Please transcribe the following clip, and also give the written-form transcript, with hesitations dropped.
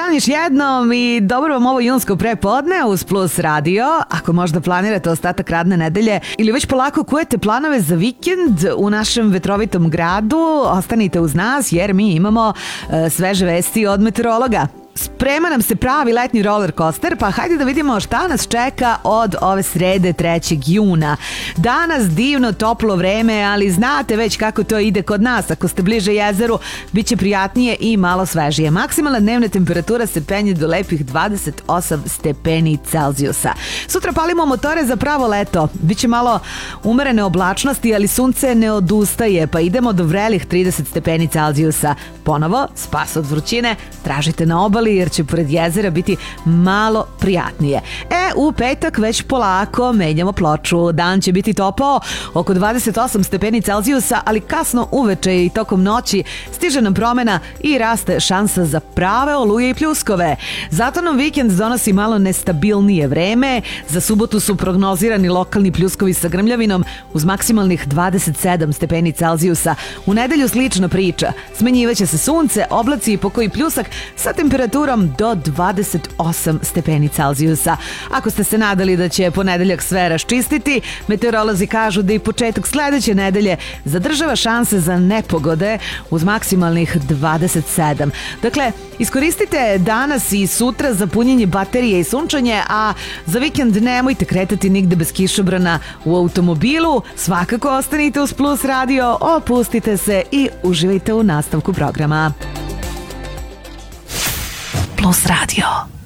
dan još jednom i dobro vam ovo junsko prepodne uz Plus Radio. Ako možda planirate ostatak radne nedelje ili već polako kujete planove za vikend u našem vetrovitom gradu, ostanite uz nas jer mi imamo sveže vesti od meteorologa. Sprema nam se pravi letnji roller coaster, pa hajde da vidimo šta nas čeka od ove srede 3. juna. Danas divno toplo vreme, ali znate već kako to ide kod nas. Ako ste bliže jezeru, bit će prijatnije i malo svežije. Maksimalna dnevna temperatura se penje do lepih 28 stepeni Celzijusa. Sutra palimo motore za pravo leto. Biće malo umerene oblačnosti, ali sunce ne odustaje, pa idemo do vrelih 30 stepeni Celzijusa. Ponovo, spas od vrućine tražite na obali jer će pored jezera biti malo prijatnije. U petak već polako menjamo ploču. Dan će biti topao, oko 28 stepeni Celzijusa, ali kasno uveče i tokom noći stiže nam promena i raste šansa za prave oluje i pljuskove. Zato nam vikend donosi malo nestabilnije vreme. Za subotu su prognozirani lokalni pljuskovi sa grmljavinom uz maksimalnih 27 stepeni Celzijusa. U nedelju slična priča. Smenjivaće se sunce, oblaci i pokoji pljusak sa temperaturom do 28 stepeni Celzijusa. Ako ste se nadali da će ponedeljak sve raščistiti, meteorolozi kažu da i početak sledeće nedelje zadržava šanse za nepogode uz maksimalnih 27. Dakle, iskoristite danas i sutra za punjenje baterije i sunčanje, a za vikend nemojte kretati nigde bez kišobrana u automobilu. Svakako ostanite uz Plus Radio, opustite se i uživajte u nastavku programa. Plus Radio.